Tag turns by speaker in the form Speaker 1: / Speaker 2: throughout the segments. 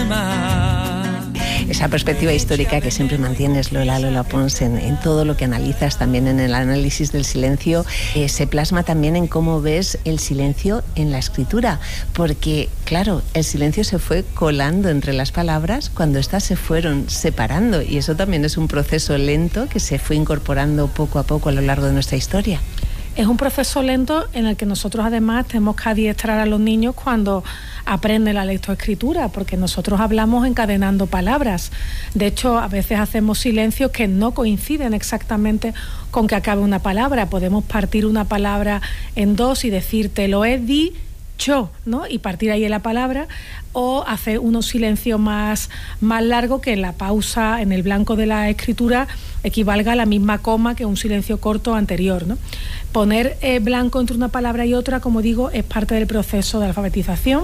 Speaker 1: alma.
Speaker 2: Esa perspectiva histórica que siempre mantienes, Lola Pons, en todo lo que analizas, también en el análisis del silencio, se plasma también en cómo ves el silencio en la escritura, porque, claro, el silencio se fue colando entre las palabras cuando éstas se fueron separando, y eso también es un proceso lento que se fue incorporando poco a poco a lo largo de nuestra historia.
Speaker 3: Es un proceso lento en el que nosotros además tenemos que adiestrar a los niños cuando aprenden la lectoescritura, porque nosotros hablamos encadenando palabras. De hecho, a veces hacemos silencios que no coinciden exactamente con que acabe una palabra. Podemos partir una palabra en dos y decir te lo he dicho, ¿no? Y partir ahí en la palabra, o hacer unos silencios más largos que en la pausa, en el blanco de la escritura, equivalga a la misma coma que un silencio corto anterior, ¿no? Poner blanco entre una palabra y otra, como digo, es parte del proceso de alfabetización,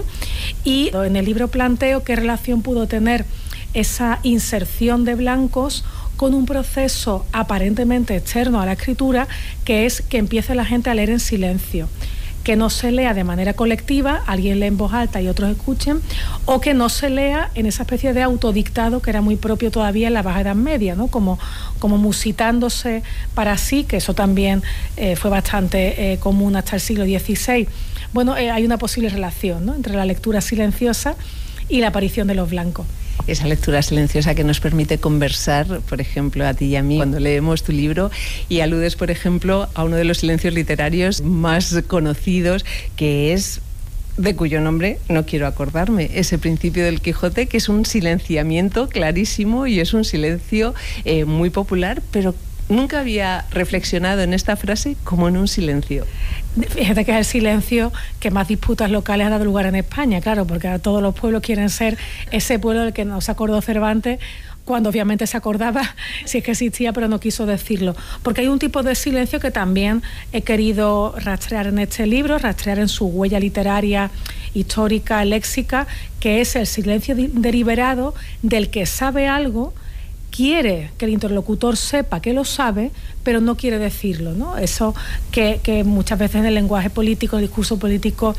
Speaker 3: y en el libro planteo qué relación pudo tener esa inserción de blancos con un proceso aparentemente externo a la escritura, que es que empiece la gente a leer en silencio, que no se lea de manera colectiva, alguien lee en voz alta y otros escuchen, o que no se lea en esa especie de autodictado que era muy propio todavía en la Baja Edad Media, ¿no? Como musitándose para sí, que eso también fue bastante común hasta el siglo XVI. Bueno, hay una posible relación, ¿no?, entre la lectura silenciosa y la aparición de los blancos.
Speaker 2: Esa lectura silenciosa que nos permite conversar, por ejemplo, a ti y a mí, cuando leemos tu libro, y aludes, por ejemplo, a uno de los silencios literarios más conocidos, que es, de cuyo nombre no quiero acordarme, ese principio del Quijote, que es un silenciamiento clarísimo y es un silencio muy popular, pero nunca había reflexionado en esta frase como en un silencio.
Speaker 3: Fíjate que es el silencio que más disputas locales ha dado lugar en España, claro, porque ahora todos los pueblos quieren ser ese pueblo del que no se acordó Cervantes, cuando obviamente se acordaba, si es que existía, pero no quiso decirlo. Porque hay un tipo de silencio que también he querido rastrear en este libro, rastrear en su huella literaria, histórica, léxica, que es el silencio deliberado del que sabe algo, quiere que el interlocutor sepa que lo sabe, pero no quiere decirlo, ¿no? Eso que muchas veces en el lenguaje político, el discurso político,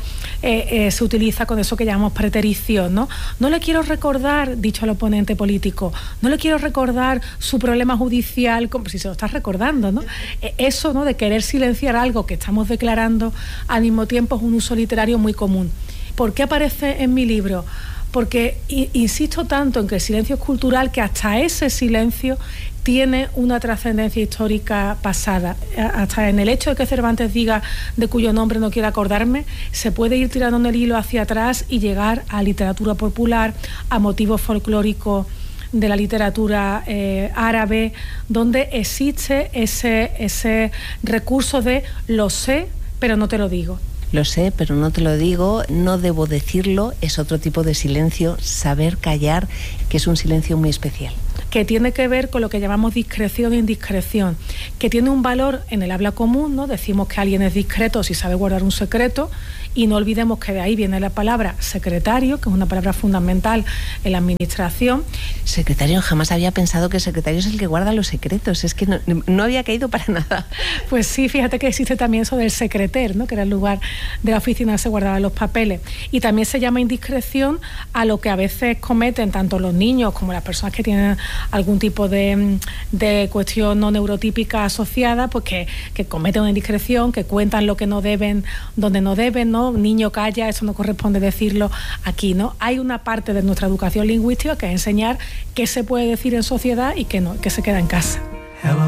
Speaker 3: se utiliza con eso que llamamos preterición, ¿no? No le quiero recordar, dicho al oponente político, no le quiero recordar su problema judicial, como si se lo estás recordando, ¿no? Eso, ¿no?, de querer silenciar algo que estamos declarando al mismo tiempo, es un uso literario muy común. ¿Por qué aparece en mi libro? Porque insisto tanto en que el silencio es cultural, que hasta ese silencio tiene una trascendencia histórica pasada. Hasta en el hecho de que Cervantes diga de cuyo nombre no quiero acordarme, se puede ir tirando en el hilo hacia atrás y llegar a literatura popular, a motivos folclóricos de la literatura árabe, donde existe ese recurso de lo sé, pero no te lo digo.
Speaker 2: Lo sé, pero no te lo digo, no debo decirlo, es otro tipo de silencio, saber callar, que es un silencio muy especial.
Speaker 3: Que tiene que ver con lo que llamamos discreción e indiscreción, que tiene un valor en el habla común, ¿no? Decimos que alguien es discreto si sabe guardar un secreto, y no olvidemos que de ahí viene la palabra secretario, que es una palabra fundamental en la administración.
Speaker 2: Secretario, jamás había pensado que el secretario es el que guarda los secretos, es que no había caído para nada.
Speaker 3: Pues sí, fíjate que existe también eso del secreter, ¿no?, que era el lugar de la oficina donde se guardaban los papeles. Y también se llama indiscreción a lo que a veces cometen tanto los niños como las personas que tienen algún tipo de cuestión no neurotípica asociada, pues que cometen una indiscreción, que cuentan lo que no deben, donde no deben, ¿no? Niño, calla, eso no corresponde decirlo aquí, ¿no? Hay una parte de nuestra educación lingüística que es enseñar qué se puede decir en sociedad y qué no, que se queda en casa.